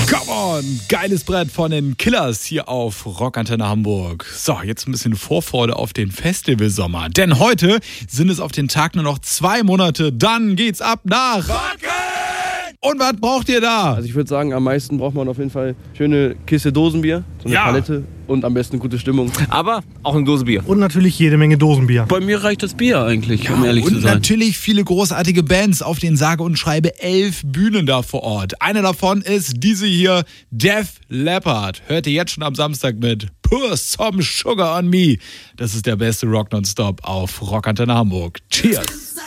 Come on, geiles Brett von den Killers hier auf Rockantenne Hamburg. So, jetzt ein bisschen Vorfreude auf den Festivalsommer. Denn heute sind es auf den Tag nur noch 2 Monate. Dann geht's ab nach Wacken! Und was braucht ihr da? Also ich würde sagen, am meisten braucht man auf jeden Fall schöne Kiste Dosenbier, so eine Palette und am besten gute Stimmung. Aber auch eine Dose Bier. Und natürlich jede Menge Dosenbier. Bei mir reicht das Bier eigentlich, um ehrlich zu Und sein. natürlich viele großartige Bands auf den sage und schreibe 11 Bühnen da vor Ort. Eine davon ist diese hier, Def Leppard. Hört ihr jetzt schon am Samstag mit Pour Some Sugar on Me. Das ist der beste Rock Nonstop auf Rockantenne Hamburg. Cheers!